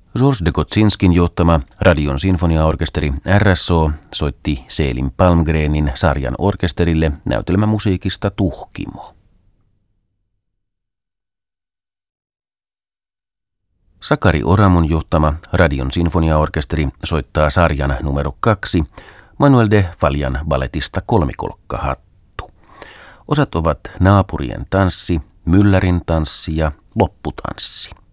Georges de Kotzinskin johtama Radion sinfoniaorkesteri RSO soitti Selim Palmgrenin sarjan orkesterille näytelmämusiikista Tuhkimo. Sakari Oramun johtama Radion sinfoniaorkesteri soittaa sarjan numero 2 Manuel de Faljan balletista Kolmikolkkahattu. Osat ovat Naapurien tanssi, Myllärin tanssi ja Lopputanssi.